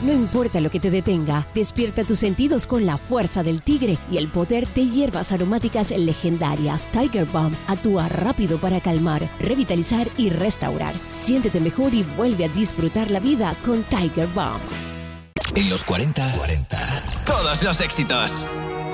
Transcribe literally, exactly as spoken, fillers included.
No importa lo que te detenga, despierta tus sentidos con la fuerza del tigre y el poder de hierbas aromáticas legendarias. Tiger Balm actúa rápido para calmar, revitalizar y restaurar. Siéntete mejor y vuelve a disfrutar la vida con Tiger Balm. En los cuarenta, cuarenta, todos los éxitos.